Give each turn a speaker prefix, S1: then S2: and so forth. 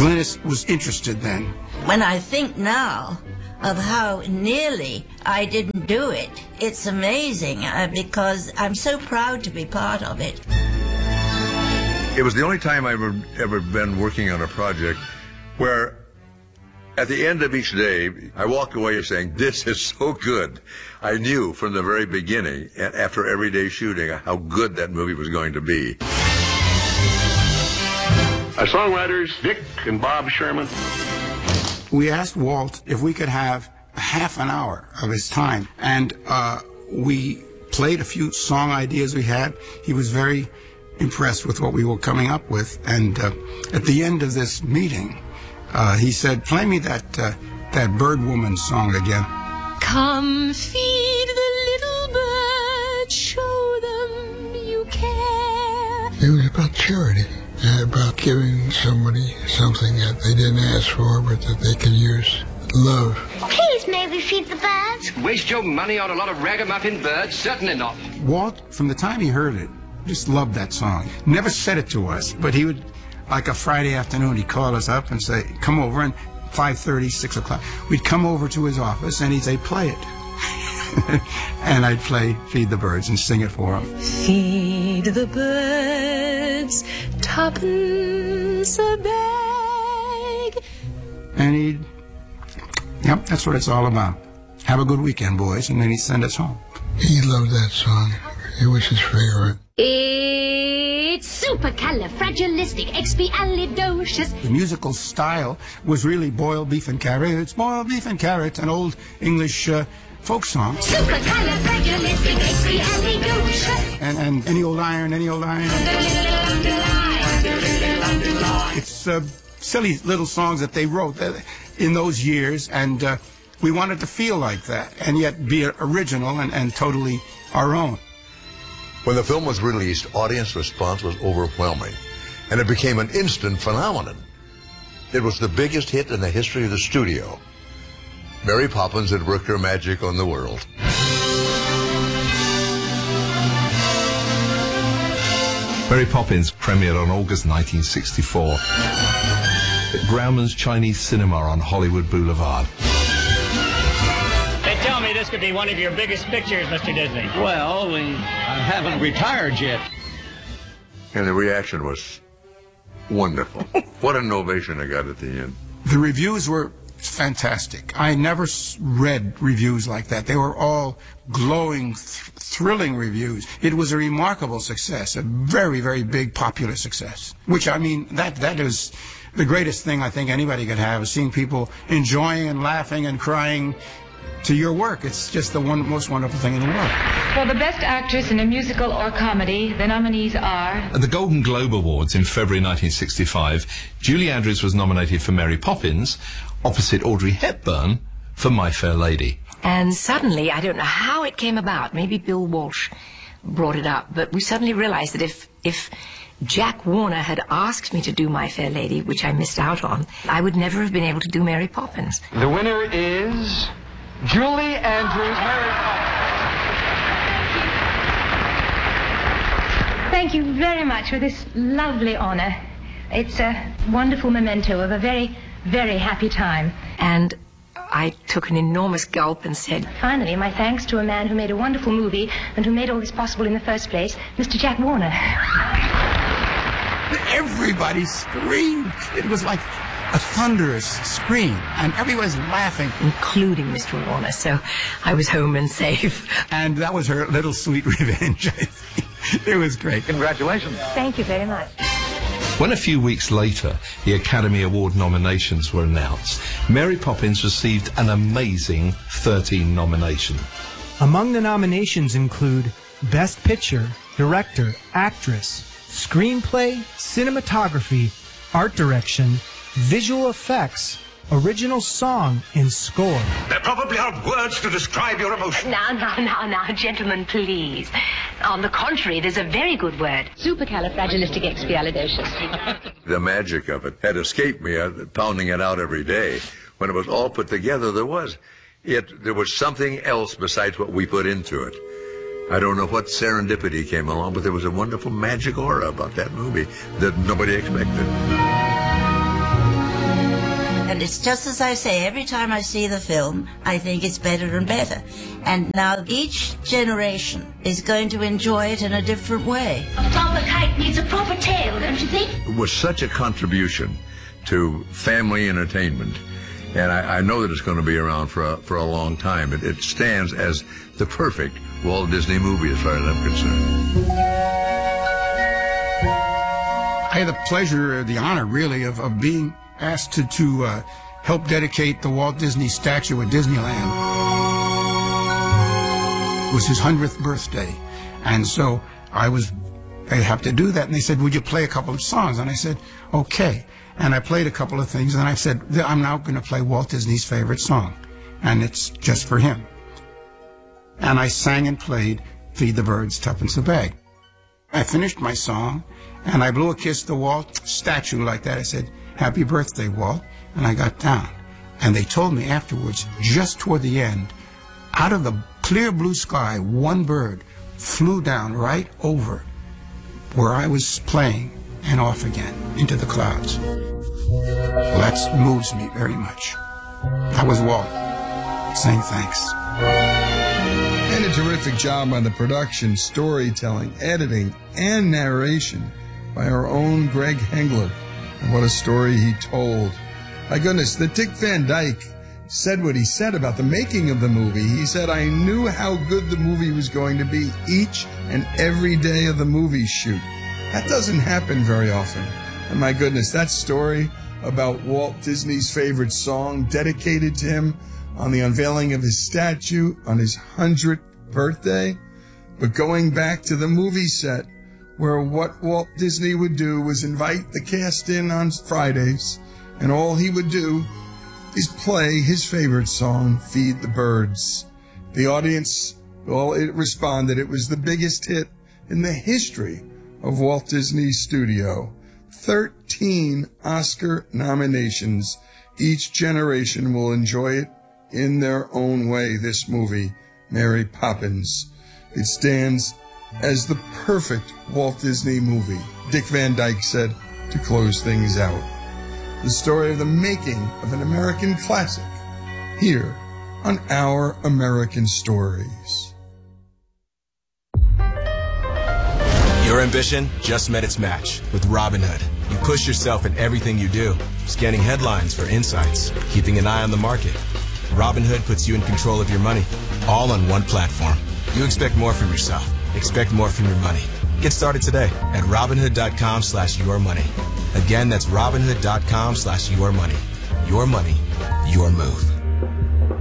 S1: Glynis was interested then.
S2: When I think now of how nearly I didn't do it, it's amazing because I'm so proud to be part of it.
S3: It was the only time I've ever been working on a project where at the end of each day, I walk away saying, this is so good. I knew from the very beginning, after every day shooting, how good that movie was going to be.
S4: Our songwriters, Dick and Bob Sherman.
S1: We asked Walt if we could have a half an hour of his time, and we played a few song ideas we had. He was very impressed with what we were coming up with, and at the end of this meeting, he said, play me that Bird Woman song again.
S5: Come feed the little birds, show them you care.
S6: It was about charity, about giving somebody something that they didn't ask for, but that they could use. Love.
S7: Please, may we feed the birds?
S8: Waste your money on a lot of ragamuffin birds? Certainly not.
S1: Walt, from the time he heard it, just loved that song. Never said it to us, but he would, like a Friday afternoon, he'd call us up and say, come over, and 5:30, 6 o'clock. We'd come over to his office and he'd say, play it. And I'd play Feed the Birds and sing it for him.
S5: Feed the birds, tuppence a bag.
S1: And he'd, yep, that's what it's all about. Have a good weekend, boys. And then he'd send us home.
S6: He loved that song. It was his favorite.
S7: It's supercalifragilisticexpialidocious.
S1: The musical style was really boiled beef and carrots, an old English folk song.
S7: Supercalifragilisticexpialidocious.
S1: And any old iron. It's silly little songs that they wrote in those years, and we wanted to feel like that, and yet be original and totally our own.
S3: When the film was released, audience response was overwhelming, and it became an instant phenomenon. It was the biggest hit in the history of the studio. Mary Poppins had worked her magic on the world.
S9: Mary Poppins premiered on August 1964 at Grauman's Chinese Cinema on Hollywood Boulevard.
S10: They tell me this could be one of your biggest pictures, Mr. Disney.
S11: Well, we haven't retired yet.
S3: And the reaction was wonderful. What an ovation I got at the end.
S1: The reviews were fantastic. I never read reviews like that. They were all glowing, thrilling reviews. It was a remarkable success, a very, very big popular success. Which, I mean, that is the greatest thing I think anybody could have, is seeing people enjoying and laughing and crying to your work. It's just the most wonderful thing in the world.
S12: For the Best Actress in a Musical or Comedy, the nominees are...
S9: At the Golden Globe Awards in February 1965, Julie Andrews was nominated for Mary Poppins, opposite Audrey Hepburn for My Fair Lady.
S13: And suddenly, I don't know how it came about, maybe Bill Walsh brought it up, but we suddenly realized that if Jack Warner had asked me to do My Fair Lady, which I missed out on, I would never have been able to do Mary Poppins.
S8: The winner is Julie Andrews, Mary Poppins.
S12: Thank you very much for this lovely honor. It's a wonderful memento of a very, very happy time.
S13: And I took an enormous gulp and said,
S12: finally, my thanks to a man who made a wonderful movie and who made all this possible in the first place, Mr. Jack Warner.
S1: Everybody screamed. It was like a thunderous scream, and everybody's laughing.
S13: Including Mr. Warner, so I was home and safe.
S1: And that was her little sweet revenge, I think. It was great.
S8: Congratulations.
S12: Thank you very much.
S9: When a few weeks later the Academy Award nominations were announced, Mary Poppins received an amazing 13 nominations.
S14: Among the nominations include Best Picture, Director, Actress, Screenplay, Cinematography, Art Direction, Visual Effects, Original Song, and Score.
S15: There probably aren't words to describe your emotion.
S13: Now, gentlemen, please. On the contrary, there's a very good word.
S12: Supercalifragilisticexpialidocious.
S3: The magic of it had escaped me, pounding it out every day. When it was all put together, there was something else besides what we put into it. I don't know what serendipity came along, but there was a wonderful magic aura about that movie that nobody expected.
S2: And it's just as I say, every time I see the film, I think it's better and better. And now each generation is going to enjoy it in a different way.
S7: A proper kite needs a proper tail, don't you think?
S3: It was such a contribution to family entertainment. And I know that it's going to be around for a long time. It stands as the perfect Walt Disney movie as far as I'm concerned.
S1: I had the pleasure, the honor really, of being asked to help dedicate the Walt Disney statue at Disneyland. It was his 100th birthday. And so I have to do that. And they said, would you play a couple of songs? And I said, okay. And I played a couple of things, and I said, I'm now going to play Walt Disney's favorite song, and it's just for him. And I sang and played Feed the Birds, Tuppence a Bag. I finished my song, and I blew a kiss to the Walt statue like that. I said, happy birthday, Walt, and I got down. And they told me afterwards, just toward the end, out of the clear blue sky, one bird flew down right over where I was playing and off again into the clouds. Well, that moves me very much. That was Walt saying thanks.
S16: And a terrific job on the production, storytelling, editing, and narration by our own Greg Hengler. And what a story he told. My goodness, the Dick Van Dyke said what he said about the making of the movie. He said, I knew how good the movie was going to be each and every day of the movie shoot. That doesn't happen very often. And my goodness, that story about Walt Disney's favorite song dedicated to him on the unveiling of his statue on his 100th birthday. But going back to the movie set, where what Walt Disney would do was invite the cast in on Fridays, and all he would do is play his favorite song, Feed the Birds. The audience, well, it responded. It was the biggest hit in the history of Walt Disney Studio. 13 Oscar nominations. Each generation will enjoy it in their own way, this movie, Mary Poppins. It stands as the perfect Walt Disney movie, Dick Van Dyke said to close things out. The story of the making of an American classic, here on Our American Stories.
S17: Your ambition just met its match with Robinhood. You push yourself in everything you do, scanning headlines for insights, keeping an eye on the market. Robinhood puts you in control of your money, all on one platform. You expect more from yourself. Expect more from your money. Get started today at Robinhood.com/yourmoney. Again, that's Robinhood.com/yourmoney. Your money, your move.